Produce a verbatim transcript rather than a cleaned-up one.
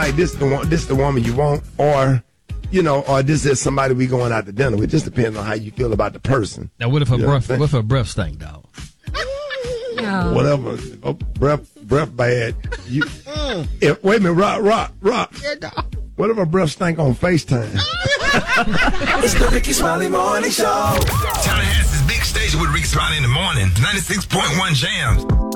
like this the one, this the woman you want, or you know, or this is somebody we going out to dinner with. It just depends on how you feel about the person. Now, what if her you breath? What if her breath stink, dog? No. Whatever, oh, breath, breath bad. You, if, wait a minute, rock, rock, rock. What if her breath stink on FaceTime? It's the Ricky Smiley Morning Show. Tallahassee's big station with Ricky Smiley in the morning. ninety-six point one Jams.